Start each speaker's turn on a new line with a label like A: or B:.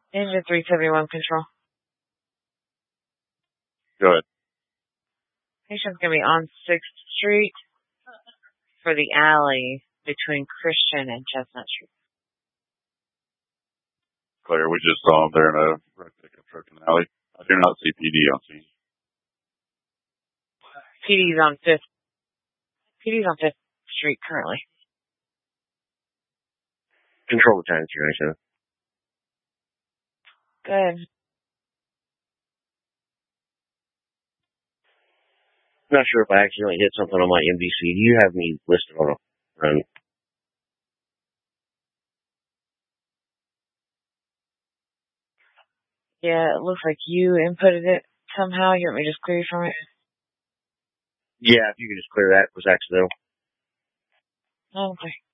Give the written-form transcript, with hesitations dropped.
A: Engine 371 control.
B: Go ahead.
A: Patient's going to be on 6th Street for the alley between Christian and Chestnut Street.
B: Clear. We just saw him there in a red pickup truck in the alley. I do not see PD on scene.
A: PD's on 5th. PD's on 5th Street currently.
C: Control the time situation.
A: Good.
C: Not sure if I accidentally hit something on my MVC. Do you have me listed on a run?
A: Yeah, it looks like you inputted it somehow. You want me to just clear you from it?
C: Yeah, if you could just clear that, it was accidental.
A: Oh, okay.